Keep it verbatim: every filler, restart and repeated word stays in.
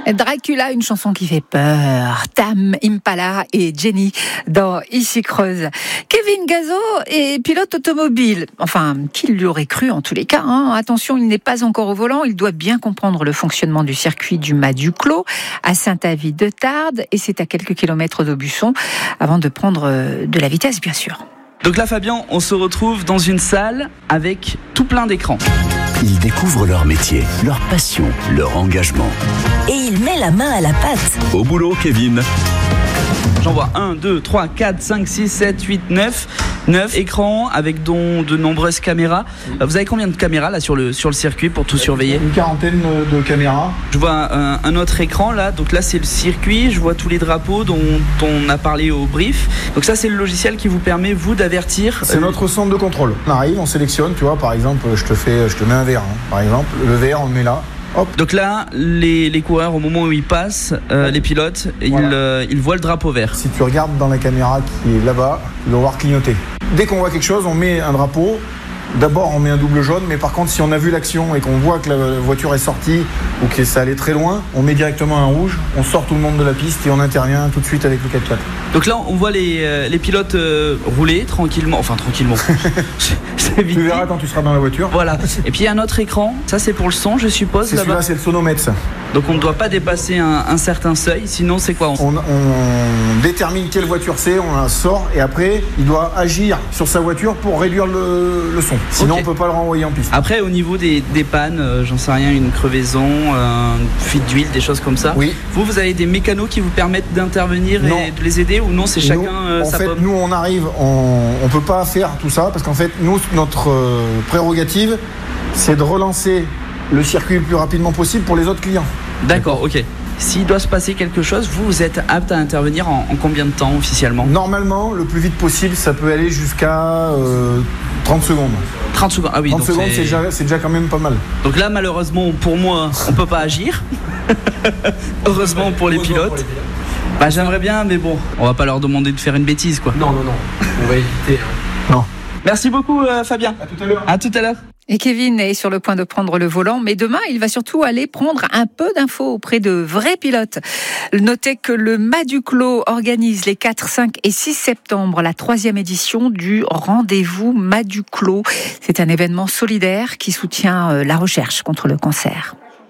Dracula, une chanson qui fait peur. Tam Impala et Jenny dans Ici Creuse. Kevin Gazo est pilote automobile. Enfin, qui l'aurait cru en tous les cas, hein. Attention, il n'est pas encore au volant. Il doit bien comprendre le fonctionnement du circuit du Mas du Clos à Saint-Avit-de-Tardes. Et c'est à quelques kilomètres d'Aubusson avant de prendre de la vitesse, bien sûr. Donc là, Fabien, on se retrouve dans une salle avec tout plein d'écrans. Ils découvrent leur métier, leur passion, leur engagement. Et il met la main à la pâte. Au boulot, Kevin. J'en vois un, deux, trois, quatre, cinq, six, sept, huit, neuf. neuf écrans avec dont de nombreuses caméras. Vous avez combien de caméras là sur le, sur le circuit pour tout surveiller ? Une quarantaine de caméras. Je vois un, un autre écran là, donc là c'est le circuit, je vois tous les drapeaux dont on a parlé au brief. Donc ça c'est le logiciel qui vous permet vous d'avertir. C'est notre centre de contrôle. On arrive, on sélectionne, tu vois, par exemple, je te fais, je te mets un verre, hein, par exemple, le verre on le met là. Hop. Donc là, les, les coureurs, au moment où ils passent, euh, les pilotes, ils, Voilà. euh, ils voient le drapeau vert. Si tu regardes dans la caméra qui est là-bas, tu dois voir clignoter. Dès qu'on voit quelque chose, on met un drapeau. D'abord, on met un double jaune, mais par contre, si on a vu l'action et qu'on voit que la voiture est sortie ou que ça allait très loin, on met directement un rouge, on sort tout le monde de la piste et on intervient tout de suite avec le quatre quatre. Donc là, on voit les, euh, les pilotes euh, rouler tranquillement, enfin tranquillement. C'est vite Tu verras dit. quand tu seras dans la voiture. Voilà. Et puis il y a un autre écran, ça c'est pour le son, je suppose. C'est là-bas. celui-là, c'est le sonomètre. Donc on ne doit pas dépasser un, un certain seuil, sinon c'est quoi ? On, on détermine quelle voiture c'est, on la sort et après il doit agir sur sa voiture pour réduire le, le son. Sinon Okay. on peut pas le renvoyer en piste. Après, au niveau des, des pannes, euh, j'en sais rien, une crevaison, euh, une fuite d'huile, des choses comme ça. Oui. Vous, vous avez des mécanos qui vous permettent d'intervenir Non. et de les aider ou non, c'est chacun Nous, euh, en sa fait, pomme. nous on arrive, on, on peut pas faire tout ça parce qu'en fait nous notre euh, prérogative c'est de relancer le circuit le plus rapidement possible pour les autres clients. D'accord, ok. S'il doit se passer quelque chose, vous, vous êtes apte à intervenir en, en combien de temps officiellement ? Normalement, le plus vite possible, ça peut aller jusqu'à euh, trente secondes. trente secondes, ah oui. trente donc secondes, c'est... c'est déjà, c'est déjà quand même pas mal. Donc là, malheureusement, pour moi, on peut pas agir. Heureusement pour les pilotes. Bah, j'aimerais bien, mais bon, on va pas leur demander de faire une bêtise, quoi. Non, non, non, on va éviter. Hein. Non. Merci beaucoup, euh, Fabien. À tout à l'heure. À tout à l'heure. Et Kevin est sur le point de prendre le volant, mais demain, il va surtout aller prendre un peu d'infos auprès de vrais pilotes. Notez que le Mas du Clos organise les quatre, cinq et six septembre la troisième édition du Rendez-vous Mas du Clos. C'est un événement solidaire qui soutient la recherche contre le cancer.